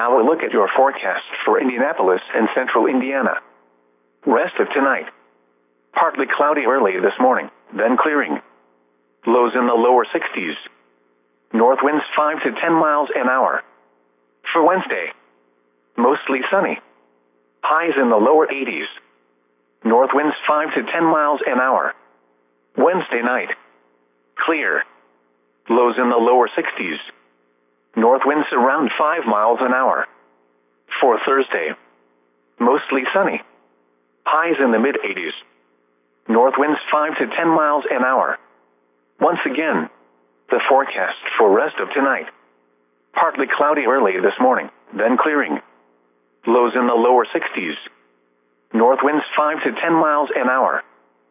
Now a look at your forecast for Indianapolis and central Indiana. Rest of tonight. Partly cloudy early this morning, then clearing. Lows in the lower 60s. North winds 5 to 10 miles an hour. For Wednesday, mostly sunny. Highs in the lower 80s. North winds 5 to 10 miles an hour. Wednesday night, clear. Lows in the lower 60s. North winds around 5 miles an hour. For Thursday, mostly sunny. Highs in the mid-80s. North winds 5 to 10 miles an hour. Once again, the forecast for rest of tonight. Partly cloudy early this morning, then clearing. Lows in the lower 60s. North winds 5 to 10 miles an hour.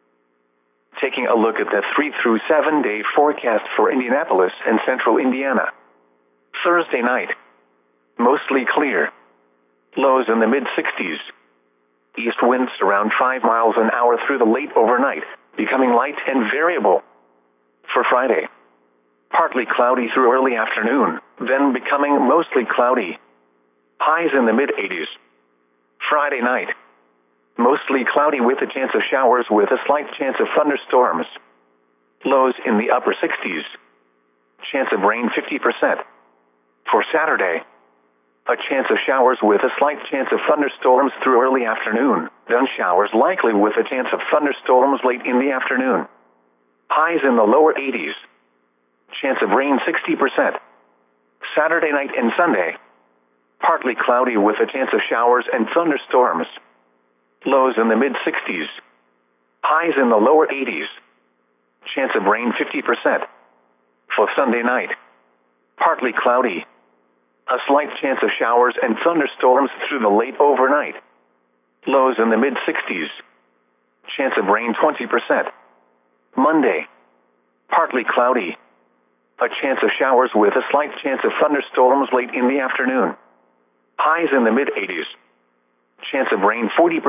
Taking a look at the 3 through 7 day forecast for Indianapolis and central Indiana. Thursday night, mostly clear. Lows in the mid-60s. East winds around 5 miles an hour through the late overnight, becoming light and variable. For Friday, partly cloudy through early afternoon, then becoming mostly cloudy. Highs in the mid-80s. Friday night, mostly cloudy with a chance of showers with a slight chance of thunderstorms. Lows in the upper 60s. Chance of rain 50%. For Saturday, a chance of showers with a slight chance of thunderstorms through early afternoon, then showers likely with a chance of thunderstorms late in the afternoon. Highs in the lower 80s. Chance of rain 60%. Saturday night and Sunday, partly cloudy with a chance of showers and thunderstorms. Lows in the mid-60s. Highs in the lower 80s. Chance of rain 50%. For Sunday night, partly cloudy. A slight chance of showers and thunderstorms through the late overnight. Lows in the mid-60s. Chance of rain 20%. Monday, partly cloudy. A chance of showers with a slight chance of thunderstorms late in the afternoon. Highs in the mid-80s. Chance of rain 40%.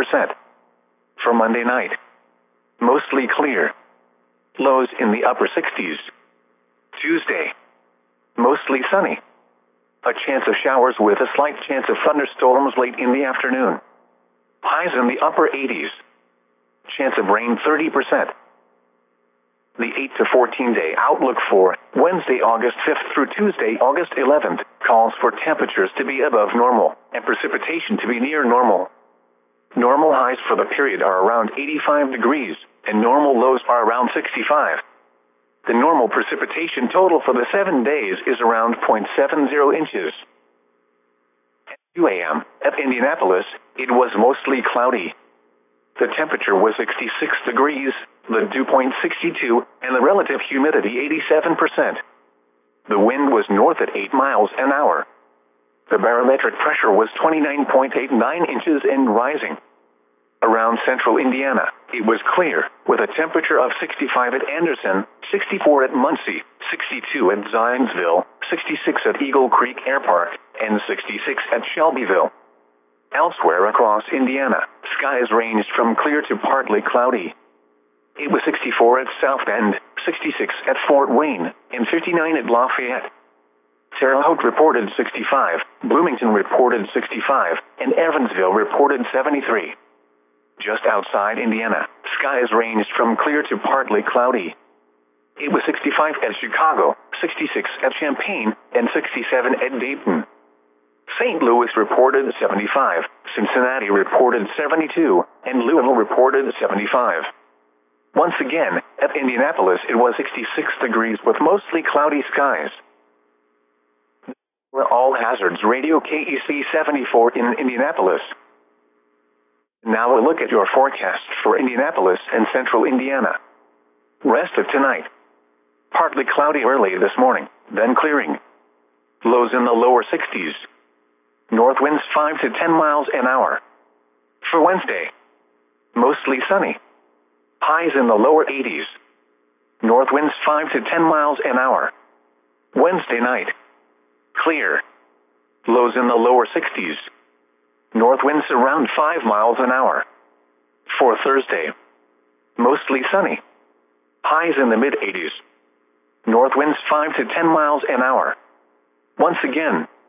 For Monday night, mostly clear. Lows in the upper 60s. Tuesday, mostly sunny. A chance of showers with a slight chance of thunderstorms late in the afternoon. Highs in the upper 80s. Chance of rain 30%. The 8 to 14 day outlook for Wednesday, August 5th through Tuesday, August 11th, calls for temperatures to be above normal and precipitation to be near normal. Normal highs for the period are around 85 degrees, and normal lows are around 65. The normal precipitation total for the 7 days is around 0.70 inches. At 2 a.m. at Indianapolis, it was mostly cloudy. The temperature was 66 degrees, the dew point 62, and the relative humidity 87%. The wind was north at 8 miles an hour. The barometric pressure was 29.89 inches and rising. Around central Indiana, it was clear, with a temperature of 65 at Anderson, 64 at Muncie, 62 at Zionsville, 66 at Eagle Creek Air Park, and 66 at Shelbyville. Elsewhere across Indiana, skies ranged from clear to partly cloudy. It was 64 at South Bend, 66 at Fort Wayne, and 59 at Lafayette. Terre Haute reported 65, Bloomington reported 65, and Evansville reported 73. Just outside Indiana, skies ranged from clear to partly cloudy. It was 65 at Chicago, 66 at Champaign, and 67 at Dayton. St. Louis reported 75, Cincinnati reported 72, and Louisville reported 75. Once again, at Indianapolis it was 66 degrees with mostly cloudy skies. All Hazards Radio KEC 74 in Indianapolis. Now a look at your forecast for Indianapolis and central Indiana. Rest of tonight. Partly cloudy early this morning, then clearing. Lows in the lower 60s. North winds 5 to 10 miles an hour. For Wednesday, mostly sunny. Highs in the lower 80s. North winds 5 to 10 miles an hour. Wednesday night, clear. Lows in the lower 60s. North winds around 5 miles an hour. For Thursday, mostly sunny. Highs in the mid-80s. North winds 5 to 10 miles an hour. Once again,